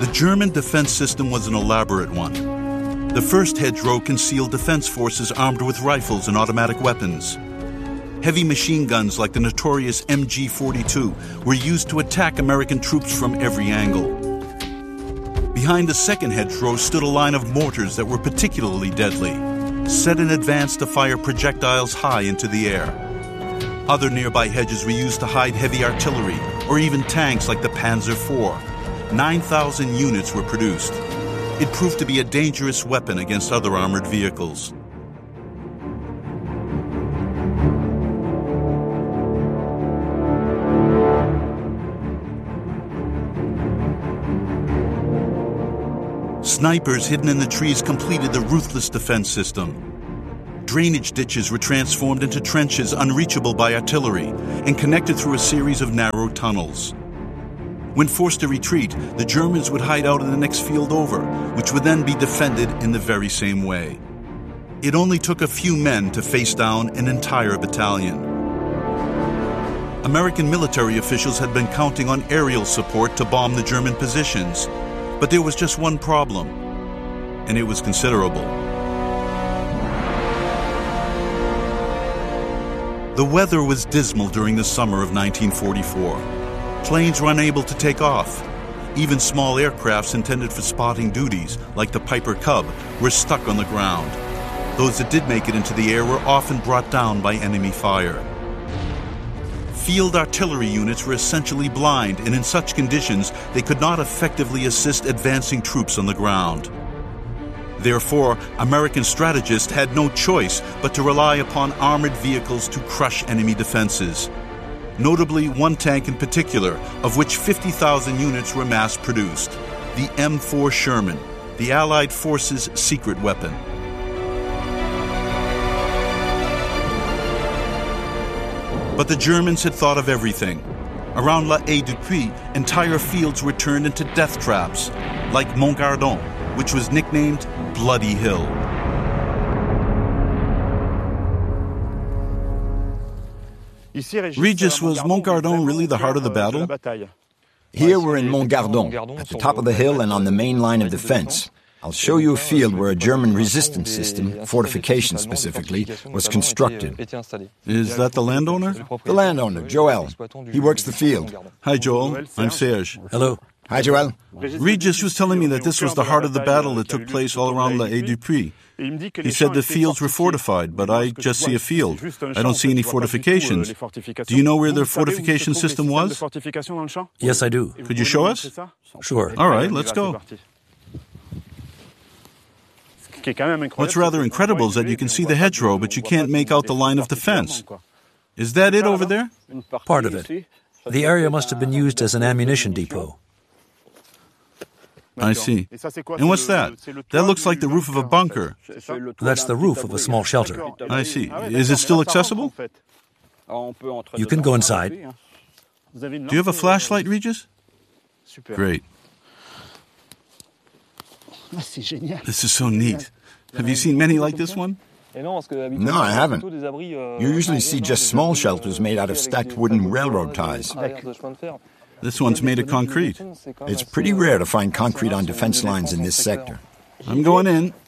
The German defense system was an elaborate one. The first hedgerow concealed defense forces armed with rifles and automatic weapons. Heavy machine guns like the notorious MG-42 were used to attack American troops from every angle. Behind the second hedgerow stood a line of mortars that were particularly deadly, set in advance to fire projectiles high into the air. Other nearby hedges were used to hide heavy artillery or even tanks like the Panzer IV. 9,000 units were produced. It proved to be a dangerous weapon against other armored vehicles. Snipers hidden in the trees completed the ruthless defense system. Drainage ditches were transformed into trenches unreachable by artillery and connected through a series of narrow tunnels. When forced to retreat, the Germans would hide out in the next field over, which would then be defended in the very same way. It only took a few men to face down an entire battalion. American military officials had been counting on aerial support to bomb the German positions, but there was just one problem, and it was considerable. The weather was dismal during the summer of 1944. Planes were unable to take off. Even small aircrafts intended for spotting duties, like the Piper Cub, were stuck on the ground. Those that did make it into the air were often brought down by enemy fire. Field artillery units were essentially blind, and in such conditions, they could not effectively assist advancing troops on the ground. Therefore, American strategists had no choice but to rely upon armored vehicles to crush enemy defenses. Notably, one tank in particular, of which 50,000 units were mass-produced, the M4 Sherman, the Allied forces' secret weapon. But the Germans had thought of everything. Around La Haye-du-Puy, entire fields were turned into death traps, like Montgardon, which was nicknamed Bloody Hill. Regis, was Montgardon really the heart of the battle? Here we're in Montgardon, at the top of the hill and on the main line of defense. I'll show you a field where a German resistance system, fortification specifically, was constructed. Is that the landowner? The landowner, Joel. He works the field. Hi, Joel. I'm Serge. Hello. Hi, Joel. Regis was telling me that this was the heart of the battle that took place all around La Haye-du-Puy. He said the fields were fortified, but I just see a field. I don't see any fortifications. Do you know where the fortification system was? Yes, I do. Could you show us? Sure. All right, let's go. What's rather incredible is that you can see the hedgerow, but you can't make out the line of defense. Is that it over there? Part of it. The area must have been used as an ammunition depot. I see. And what's that? That looks like the roof of a bunker. That's the roof of a small shelter. I see. Is it still accessible? You can go inside. Do you have a flashlight, Regis? Great. This is so neat. Have you seen many like this one? No, I haven't. You usually see just small shelters made out of stacked wooden railroad ties. This one's made of concrete. It's pretty rare to find concrete on defense lines in this sector. I'm going in.